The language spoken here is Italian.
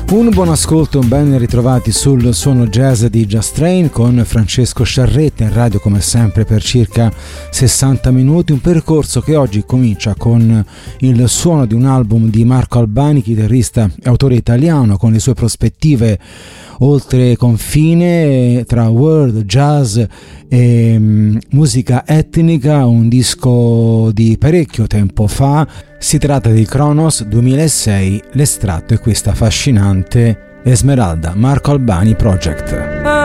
Un buon ascolto, ben ritrovati sul suono jazz di Just Train con Francesco Sciarretta in radio come sempre per circa 60 minuti, un percorso che oggi comincia con il suono di un album di Marco Albani, chitarrista e autore italiano, con le sue prospettive oltre confine tra world, jazz e musica etnica, un disco di parecchio tempo fa. Si tratta di Kronos 2006, l'estratto è questa affascinante Esmeralda, Marco Albani Project.